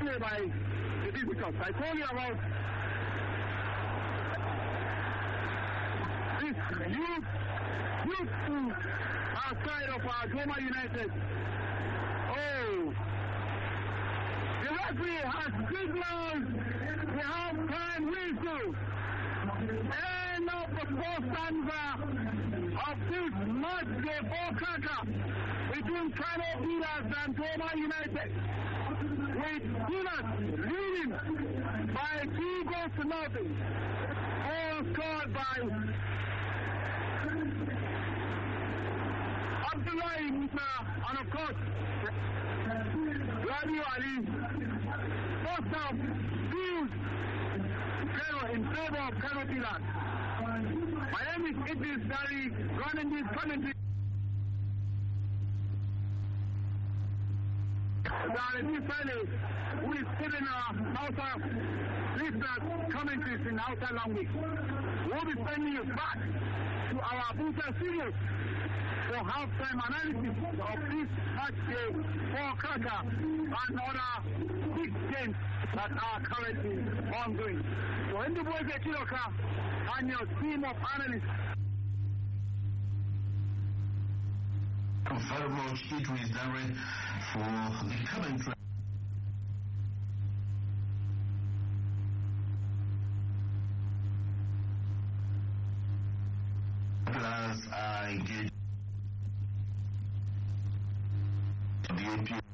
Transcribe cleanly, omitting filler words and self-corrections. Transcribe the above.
play by the visitors. I told you about this youthful outside of Goma United. Oh, the referee has signaled the half-time whistle. End of the fourth stanza of this match day for Kaka between Kano Pillars and Goma United, with Pillars leading by 2 goals to nothing. All scored by Abdullahi Musa and of course Radio Ali. First half views in favor of Kano Pillars. My name is Idris Dari, running this commentary. Who is sitting Hausa listeners commentaries in Hausa language. We'll be sending you back to our Abuja studios for halftime analysis of this match day for Kaka and other big games that are currently ongoing. So in the boys at Kiloka and your team of analysts. Very much Idris Dari for the commentary. As I get the